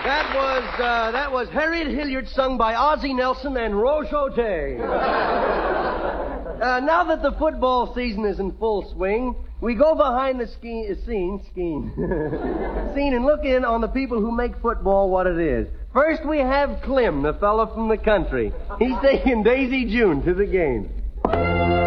That was Harriet Hilliard sung by Ozzie Nelson and Roche O'Tay. Now that the football season is in full swing, we go behind the scene and look in on the people who make football what it is. First we have Clem, the fella from the country. He's taking Daisy June to the game.